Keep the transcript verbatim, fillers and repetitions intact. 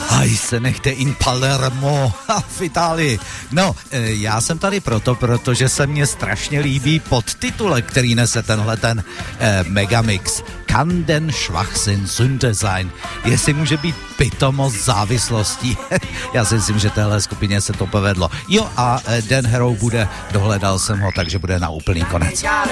Aj se nechte in Palermo v Itálii. No, já jsem tady proto, protože se mně strašně líbí podtitulek, který nese tenhle ten eh, Megamix. Kann den Schwachsinn Sünde sein? Jestli může být pitomost závislostí. Já si myslím, že téhle skupině se to povedlo. Jo, a Dan Harrow bude, dohledal jsem ho, takže bude na úplný konec.